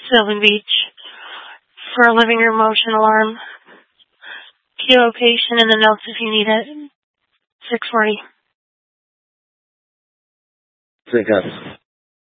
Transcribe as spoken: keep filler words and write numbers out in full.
Sylvan Beach, for a living room motion alarm. Key location in the notes if you need it. six forty. Sync up.